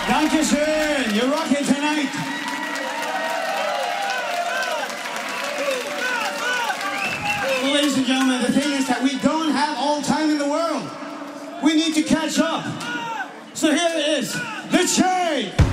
Dankeschön. You're rocking tonight. Well, ladies and gentlemen, the thing is that we don't have all time in the world. We need to catch up. So here it is, The Chain.